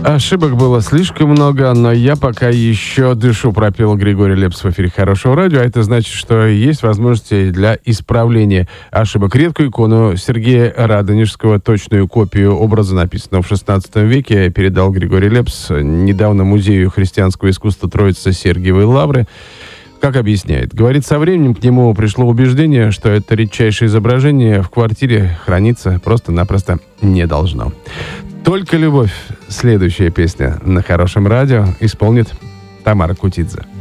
Ошибок было слишком много, но я пока еще дышу, пропел Григорий Лепс в эфире Хорошего радио. А это значит, что есть возможности для исправления ошибок. Редкую икону Сергея Радонежского, точную копию образа, написанного в XVI веке, передал Григорий Лепс недавно Музею христианского искусства Троице-Сергиевой Лавры. Как объясняет? Говорит, со временем к нему пришло убеждение, что это редчайшее изображение в квартире храниться просто-напросто не должно. «Только любовь» — следующая песня на Хорошем радио, исполнит Тамара Кутидзе.